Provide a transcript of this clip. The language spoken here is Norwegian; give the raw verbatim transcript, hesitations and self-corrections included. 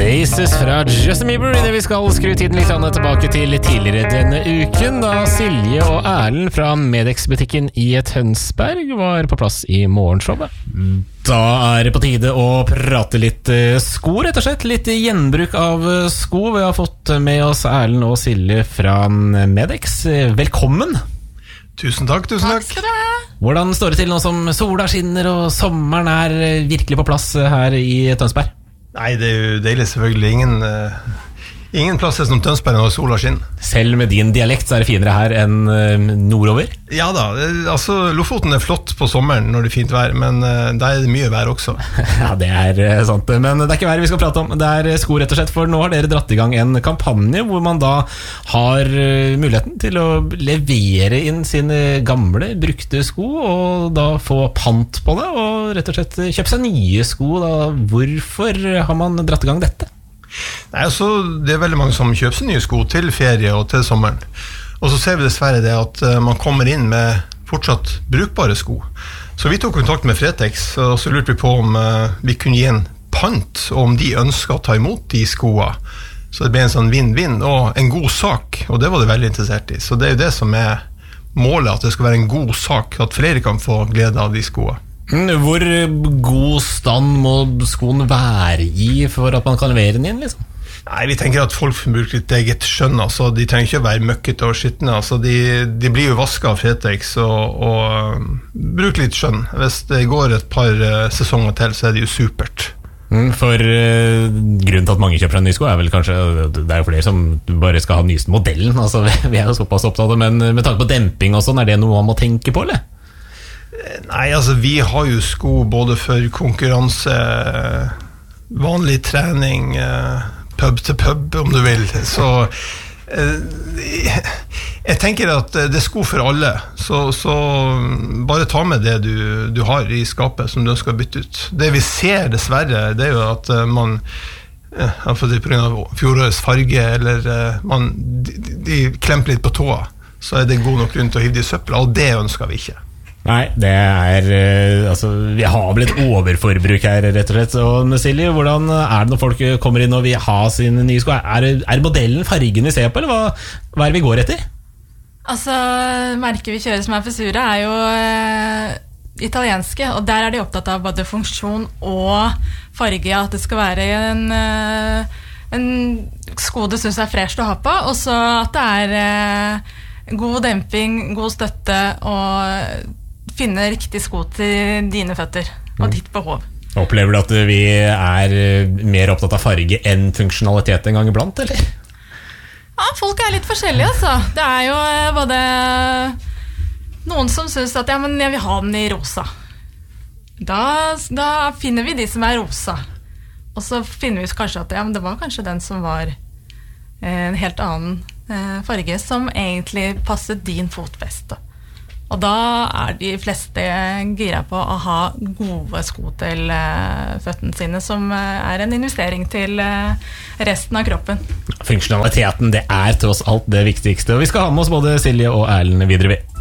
Oasis fra Justin Bieber i det vi skal skru tiden litt tilbake til tidligere denne uken, da Silje og Erlend fra Medex-butikken i Tønsberg var på plass i morgenshowet. Da er det på tide å prate litt sko, rett og slett. Litt gjenbruk av sko. Vi har fått med oss Erlend og Silje fra Medex. Velkommen! Tusen takk, tusen takk. Takk skal du ha. Hvordan står det til nå som sola skinner og sommeren er virkelig på plass her i Tønsberg? Nei, det er jo deilig selvfølgelig. Ingen, uh, ingen plasser som Tønsberg når sola skinner. Selv med din dialekt så er det finere her enn uh, nordover? Ja da, altså Lofoten er flott på sommeren når det er fint vær, men uh, der er det mye vær også. Ja, det er uh, sant, men det er ikke vær vi skal prate om. Det er sko rett og slett, for nå har dere dratt i gang en kampanje hvor man da har uh, muligheten til å levere inn sine gamle, brukte sko, og da få pant på det, og rett og slett kjøpe seg nye sko. Da. Hvorfor har man dratt i gang dette? Nei, altså, det er veldig mange som kjøper seg nye sko til ferie og til sommeren. Og så ser vi dessverre det at uh, man kommer inn med fortsatt brukbare sko. Så vi tok kontakt med Fretex, og så lurte vi på om uh, vi kunne gi en pant, og om de ønsker å ta imot de skoene. Så det ble en sånn vinn-vinn, og en god sak, og det var de veldig interessert i. Så det er jo det som er målet, at det skal være en god sak, at flere kan få glede av de skoene. Hvor god stand må skoen være i for at man kan levere den inn, liksom? Nei, vi tenker at folk bruker litt eget skjønn, altså. De trenger ikke være møkkete og skittende, altså. de, de blir jo vasket av Fretex og, og um, bruker litt skjønn. Hvis det går et par uh, sesonger til, så er det jo supert. For uh, grunnen til at mange kjøper seg nye sko er vel kanskje, det er jo flere som bare skal ha nyeste modellen, altså. Vi er jo såpass opptatt, men med tanke på demping og sånn, er det noe man må tenke på, eller? Nei, altså vi har jo sko både for konkurranse, vanlig trening, pub til pub om du vil, så jeg tenker at det er sko for alle, så, så bare ta med det du, du har i skapet som du ønsker å bytte ut. Det vi ser dessverre, det er jo at man, på grunn av fjorårets farge, eller man, de, de klemper litt på tåa, så er det god nok grunn til å hive de i søppel, og det ønsker vi ikke. Nei, det er altså, vi har vel et overforbruk her, rett og slett. Og Silje, hvordan er det når folk kommer inn og vil ha sine nye sko? Er, er modellen fargen vi ser på, eller hva, hva er det vi går etter? Altså, merket vi kjører som er Fusura er jo eh, italienske, og der er de opptatt av både funksjon og farge, at det skal være en, eh, en sko du synes er fresh å ha på, og så at det er eh, god demping, god støtte og finne riktig sko til dine føtter og ditt behov. Opplever du at vi er mer opptatt av farge enn funksjonalitet en gang iblant, eller? Ja, folk er litt forskjellige, altså. Det er jo både noen som synes at ja, men jeg vil ha den i rosa. Da, da finner vi de som er rosa. Og så finner vi kanskje at ja, men det var kanskje den som var en helt annen farge som egentlig passet din fotfeste. Og da er de fleste gira på å ha gode sko til uh, føttene sine, som uh, er en investering til uh, resten av kroppen. Funksjonaliteten, det er tross alt det viktigste. Og vi skal ha med oss både Silje og Erlend videre ved.